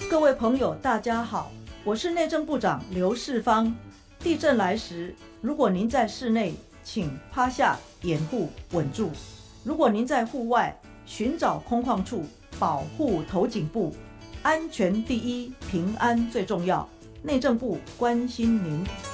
各位朋友，大家好，我是内政部长刘世芳。地震来时，如果您在室内，请趴下掩护稳住；如果您在户外，寻找空旷处，保护头颈部。安全第一，平安最重要。内政部关心您。